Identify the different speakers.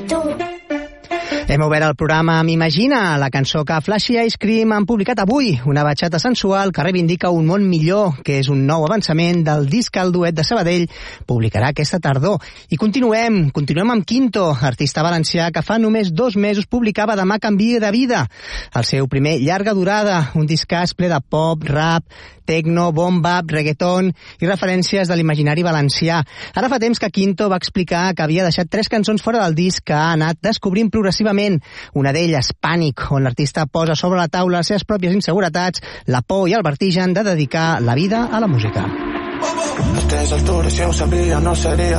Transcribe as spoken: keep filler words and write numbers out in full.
Speaker 1: tu.
Speaker 2: Hem obert el programa amb Imagina, la cançó que Flashy Ice Cream han publicat avui, una batxata sensual que reivindica un món millor, que és un nou avançament del disc que el duet de Sabadell publicarà aquesta tardor. I continuem, continuem amb Quinto, artista valencià que fa només dos mesos publicava Demà canvia de vida, el seu primer llarga durada, un discàs ple de pop, rap, tecno, bomba, reggaeton i referències de l'imaginari valencià. Ara fa temps que Quinto va explicar que havia deixat tres cançons fora del disc que ha anat descobrint progressivament. Una d'elles, Pànic, on l'artista posa sobre la taula les seves pròpies inseguretats, la por i el vertigen de dedicar la vida a la música.
Speaker 3: A aquestes altures, si ho sabia, no seria